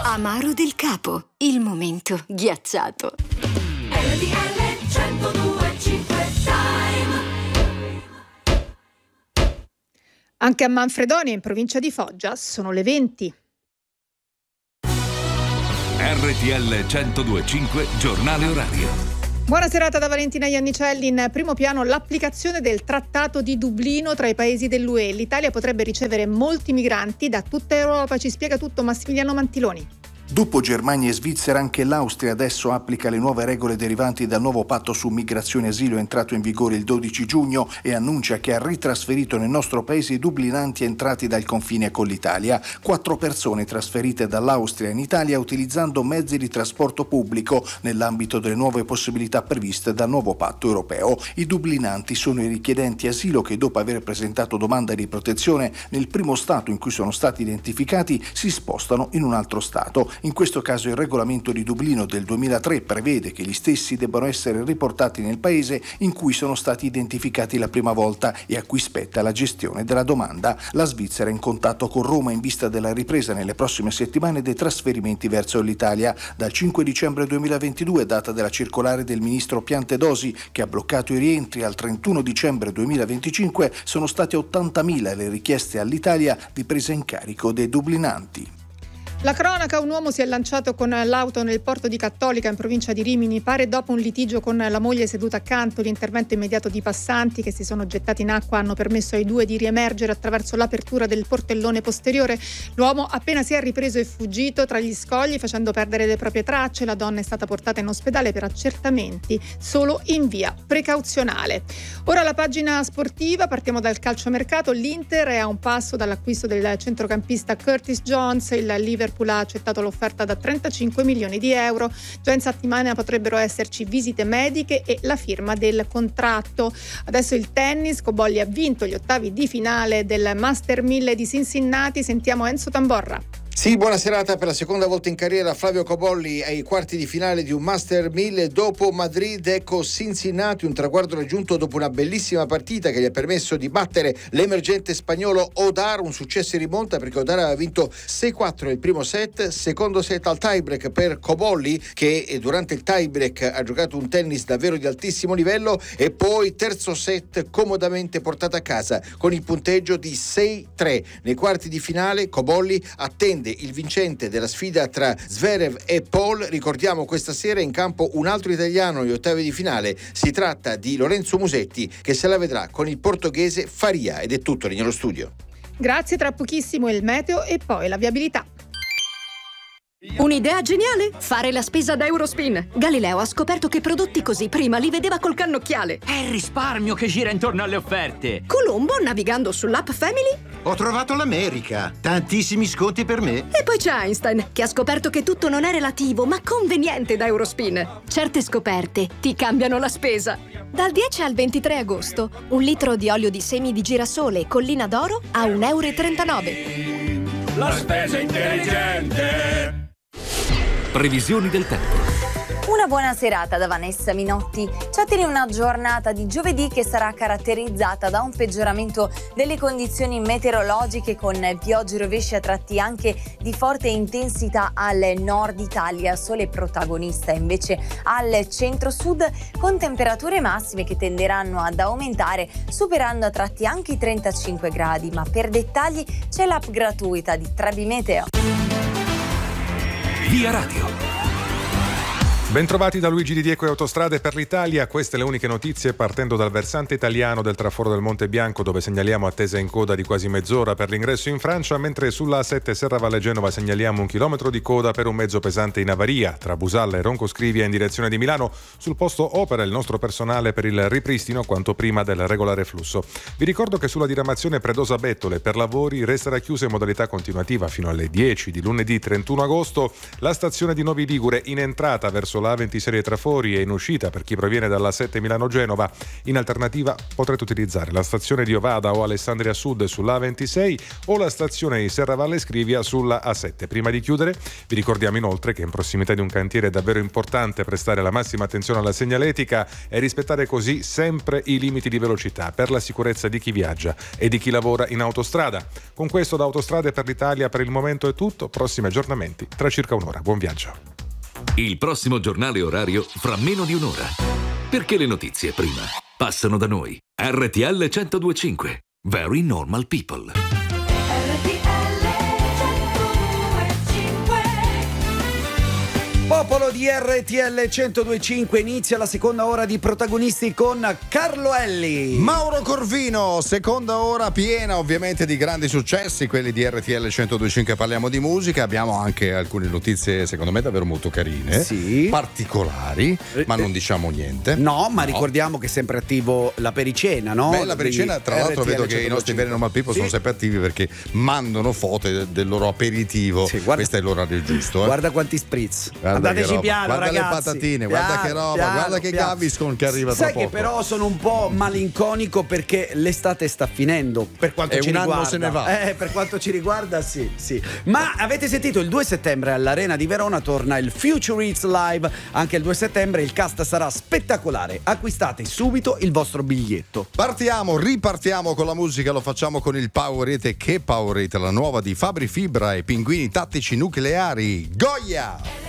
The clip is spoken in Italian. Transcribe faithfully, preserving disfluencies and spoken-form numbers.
Amaro del Capo, il momento ghiacciato. R T L centodue e cinque Time. Anche a Manfredonia, in provincia di Foggia, sono le venti. R T L centodue e cinque, giornale orario. Buona serata da Valentina Iannicelli. In primo piano l'applicazione del Trattato di Dublino tra i paesi dell'U E. L'Italia potrebbe ricevere molti migranti da tutta Europa. Ci spiega tutto Massimiliano Mantiloni. Dopo Germania e Svizzera, anche l'Austria adesso applica le nuove regole derivanti dal nuovo patto su migrazione e asilo entrato in vigore il dodici giugno e annuncia che ha ritrasferito nel nostro paese i dublinanti entrati dal confine con l'Italia. Quattro persone trasferite dall'Austria in Italia utilizzando mezzi di trasporto pubblico nell'ambito delle nuove possibilità previste dal nuovo patto europeo. I dublinanti sono i richiedenti asilo che, dopo aver presentato domanda di protezione nel primo stato in cui sono stati identificati, si spostano in un altro stato. In questo caso il regolamento di Dublino del duemilatré prevede che gli stessi debbano essere riportati nel paese in cui sono stati identificati la prima volta e a cui spetta la gestione della domanda. La Svizzera è in contatto con Roma in vista della ripresa nelle prossime settimane dei trasferimenti verso l'Italia. Dal cinque dicembre duemilaventidue, data della circolare del ministro Piantedosi che ha bloccato i rientri, al trentuno dicembre duemilaventicinque sono state ottantamila le richieste all'Italia di presa in carico dei dublinanti. La cronaca: un uomo si è lanciato con l'auto nel porto di Cattolica in provincia di Rimini, pare dopo un litigio con la moglie seduta accanto. L'intervento immediato di passanti che si sono gettati in acqua hanno permesso ai due di riemergere attraverso l'apertura del portellone posteriore. L'uomo appena si è ripreso è fuggito tra gli scogli facendo perdere le proprie tracce. La donna è stata portata in ospedale per accertamenti solo in via precauzionale. Ora la pagina sportiva, partiamo dal calciomercato. L'Inter è a un passo dall'acquisto del centrocampista Curtis Jones. Il Liverpool ha accettato l'offerta da trentacinque milioni di euro. Già in settimana potrebbero esserci visite mediche e la firma del contratto. Adesso il tennis. Cobolli ha vinto gli ottavi di finale del Master mille di Cincinnati. Sentiamo Enzo Tamborra. Sì, buona serata. Per la seconda volta in carriera Flavio Cobolli ai quarti di finale di un Master mille. Dopo Madrid, ecco Cincinnati, un traguardo raggiunto dopo una bellissima partita che gli ha permesso di battere l'emergente spagnolo Odar. Un successo in rimonta perché Odar aveva vinto sei quattro nel primo set, secondo set al tiebreak per Cobolli che durante il tiebreak ha giocato un tennis davvero di altissimo livello e poi terzo set comodamente portato a casa con il punteggio di sei tre. Nei quarti di finale Cobolli attende il vincente della sfida tra Zverev e Paul. Ricordiamo questa sera in campo un altro italiano agli ottavi di finale. Si tratta di Lorenzo Musetti che se la vedrà con il portoghese Faria. Ed è tutto nello studio. Grazie, tra pochissimo il meteo e poi la viabilità. Un'idea geniale? Fare la spesa da Eurospin. Galileo ha scoperto che prodotti così prima li vedeva col cannocchiale. È il risparmio che gira intorno alle offerte. Colombo, navigando sull'app Family, ho trovato l'America. Tantissimi sconti per me. E poi c'è Einstein, che ha scoperto che tutto non è relativo, ma conveniente da Eurospin. Certe scoperte ti cambiano la spesa. Dal dieci al ventitré agosto, un litro di olio di semi di girasole Collina d'Oro a un euro e trentanove. La spesa intelligente. Previsioni del tempo. Una buona serata da Vanessa Minotti. Ci attende una giornata di giovedì che sarà caratterizzata da un peggioramento delle condizioni meteorologiche con piogge e rovesci a tratti anche di forte intensità al nord Italia. Sole protagonista invece al centro-sud con temperature massime che tenderanno ad aumentare superando a tratti anche i trentacinque gradi. Ma per dettagli c'è l'app gratuita di Trebi Meteo. Via Radio. Bentrovati da Luigi Di Diego e Autostrade per l'Italia. Queste le uniche notizie partendo dal versante italiano del traforo del Monte Bianco, dove segnaliamo attesa in coda di quasi mezz'ora per l'ingresso in Francia, mentre sulla A sette Serravalle Genova segnaliamo un chilometro di coda per un mezzo pesante in avaria. Tra Busalla e Ronco Scrivia in direzione di Milano, sul posto opera il nostro personale per il ripristino quanto prima del regolare flusso. Vi ricordo che sulla diramazione Predosa Bettole per lavori resterà chiusa in modalità continuativa fino alle dieci di lunedì trentuno agosto la stazione di Novi Ligure in entrata verso la A ventisei dei Trafori è in uscita per chi proviene dalla sette Milano-Genova. In alternativa potrete utilizzare la stazione di Ovada o Alessandria Sud sulla A ventisei o la stazione di Serravalle Scrivia sulla A sette. Prima di chiudere vi ricordiamo inoltre che in prossimità di un cantiere è davvero importante prestare la massima attenzione alla segnaletica e rispettare così sempre i limiti di velocità per la sicurezza di chi viaggia e di chi lavora in autostrada. Con questo da Autostrade per l'Italia per il momento è tutto, prossimi aggiornamenti tra circa un'ora. Buon viaggio. Il prossimo giornale orario fra meno di un'ora. Perché le notizie prima passano da noi. R T L centodue e cinque. Very Normal People. Popolo di R T L centodue e cinque, inizia la seconda ora di Protagonisti con Carlo Elli, Mauro Corvino, seconda ora piena ovviamente di grandi successi, quelli di R T L centodue e cinque. Parliamo di musica, abbiamo anche alcune notizie secondo me davvero molto carine, sì, particolari, ma non diciamo niente. No, ma no, ricordiamo che è sempre attivo la pericena, no? Beh, la pericena, tra l'altro vedo che i nostri Very Normal People sì. sono sempre attivi perché mandano foto del loro aperitivo, sì, guarda, questo è l'orario giusto. Eh. Guarda quanti spritz. Guarda Andateci piano, guarda ragazzi. le patatine, piano, guarda che roba, piano, guarda che piano. Gaviscon che arriva tra Sai poco. Che però sono un po' malinconico perché l'estate sta finendo, per quanto e ci un riguarda. anno se ne va. Eh, per quanto ci riguarda, sì, sì. Ma avete sentito, il due settembre all'Arena di Verona torna il Future Hits Live. Anche il due settembre il cast sarà spettacolare. Acquistate subito il vostro biglietto. Partiamo, ripartiamo con la musica, lo facciamo con il Powerade. Che Powerade, la nuova di Fabri Fibra e Pinguini Tattici Nucleari. Goya!